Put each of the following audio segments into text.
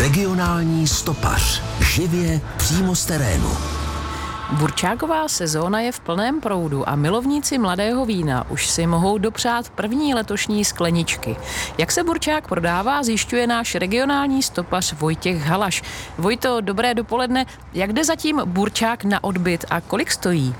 Regionální stopař. Živě přímo z terénu. Burčáková sezóna je v plném proudu a milovníci mladého vína už si mohou dopřát první letošní skleničky. Jak se burčák prodává, zjišťuje náš regionální stopař Vojtěch Halaš. Vojto, dobré dopoledne. Jak jde zatím burčák na odbyt a kolik stojí?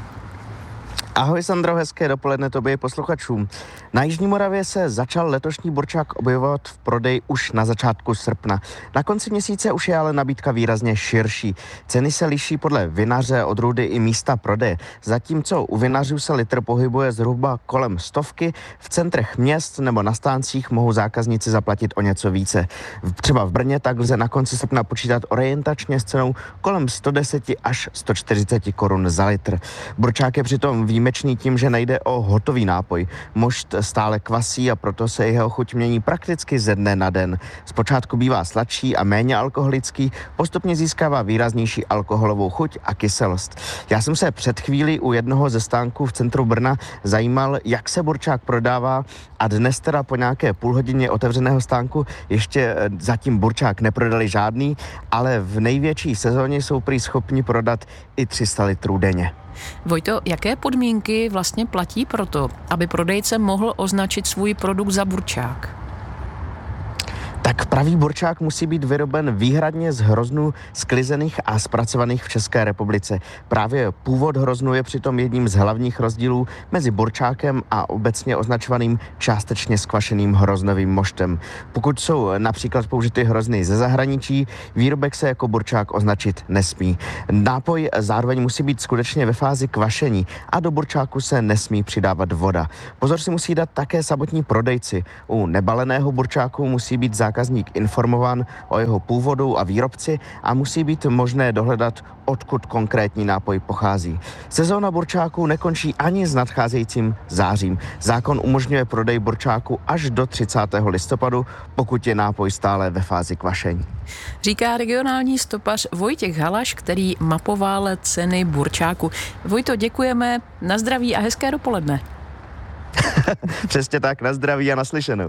Ahoj Sandro, hezké dopoledne tobě posluchačům. Na Jižní Moravě se začal letošní burčák objevovat v prodeji už na začátku srpna. Na konci měsíce už je ale nabídka výrazně širší. Ceny se liší podle vinaře, odrůdy i místa prodeje. Zatímco u vinařů se litr pohybuje zhruba kolem 100, v centrech měst nebo na stáncích mohou zákazníci zaplatit o něco více. Třeba v Brně tak lze na konci srpna počítat orientačně s cenou kolem 110 až 140 korun za litr. Burčák je přitom výjimečný tím, že nejde o hotový nápoj. Mošt stále kvasí a proto se jeho chuť mění prakticky ze dne na den. Zpočátku bývá sladší a méně alkoholický, postupně získává výraznější alkoholovou chuť a kyselost. Já jsem se před chvílí u jednoho ze stánků v centru Brna zajímal, jak se burčák prodává, a dnes teda po nějaké půlhodině otevřeného stánku ještě zatím burčák neprodali žádný, ale v největší sezóně jsou prý schopni prodat i 300 litrů denně. Vojto, jaké podmínky vlastně platí pro to, aby prodejce mohl označit svůj produkt za burčák? Tak pravý burčák musí být vyroben výhradně z hroznů sklizených a zpracovaných v České republice. Právě původ hroznu je přitom jedním z hlavních rozdílů mezi burčákem a obecně označovaným částečně skvašeným hroznovým moštem. Pokud jsou například použity hrozny ze zahraničí, výrobek se jako burčák označit nesmí. Nápoj zároveň musí být skutečně ve fázi kvašení a do burčáku se nesmí přidávat voda. Pozor si musí dát také samotní prodejci. U nebaleného burčáku musí být zákazník informován o jeho původu a výrobci a musí být možné dohledat, odkud konkrétní nápoj pochází. Sezóna burčáků nekončí ani s nadcházejícím zářím. Zákon umožňuje prodej burčáku až do 30. listopadu, pokud je nápoj stále ve fázi kvašení. Říká regionální stopař Vojtěch Halaš, který mapoval ceny burčáku. Vojto, děkujeme, na zdraví a hezké dopoledne. Přesně tak, na zdraví a naslyšenou.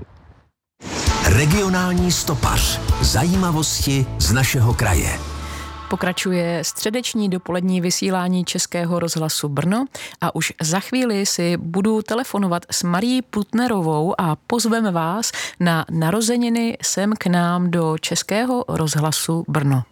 Regionální stopař. Zajímavosti z našeho kraje. Pokračuje středeční dopolední vysílání Českého rozhlasu Brno a už za chvíli si budu telefonovat s Marií Putnerovou a pozveme vás na narozeniny sem k nám do Českého rozhlasu Brno.